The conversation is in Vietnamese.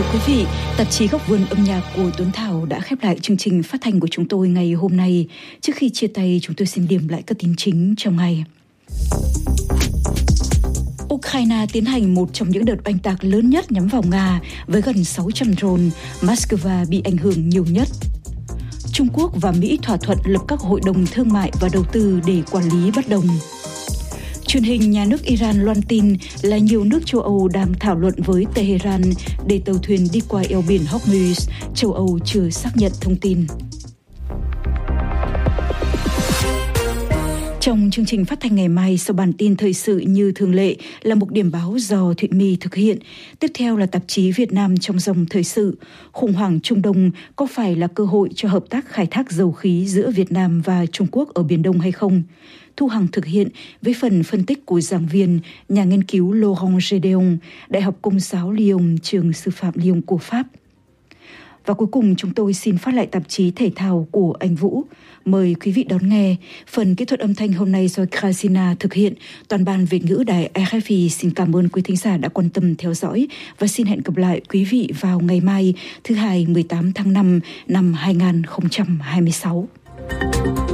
quý vị, tạp chí Góc vườn âm nhạc của Tuấn Thảo đã khép lại chương trình phát thanh của chúng tôi ngày hôm nay. Trước khi chia tay, chúng tôi xin điểm lại các tin chính trong ngày. Ukraine tiến hành một trong những đợt oanh tạc lớn nhất nhắm vào Nga với gần 600 drone, Moscow bị ảnh hưởng nhiều nhất. Trung Quốc và Mỹ thỏa thuận lập các hội đồng thương mại và đầu tư để quản lý bất đồng. Truyền hình nhà nước Iran loan tin là nhiều nước châu Âu đang thảo luận với Tehran để tàu thuyền đi qua eo biển Hormuz. Châu Âu chưa xác nhận thông tin. Trong chương trình phát thanh ngày mai, sau bản tin thời sự như thường lệ là một điểm báo do Thụy My thực hiện. Tiếp theo là tạp chí Việt Nam trong dòng thời sự. Khủng hoảng Trung Đông có phải là cơ hội cho hợp tác khai thác dầu khí giữa Việt Nam và Trung Quốc ở Biển Đông hay không? Thu Hằng thực hiện với phần phân tích của giảng viên, nhà nghiên cứu Laurent Gédéon, Đại học Công giáo Lyon, trường sư phạm Lyon của Pháp. Và cuối cùng chúng tôi xin phát lại tạp chí thể thao của anh Vũ. Mời quý vị đón nghe. Phần kỹ thuật âm thanh hôm nay do Krasina thực hiện. Toàn ban Việt ngữ đài RFI xin cảm ơn quý thính giả đã quan tâm theo dõi và xin hẹn gặp lại quý vị vào ngày mai thứ Hai 18 tháng 5 năm 2026.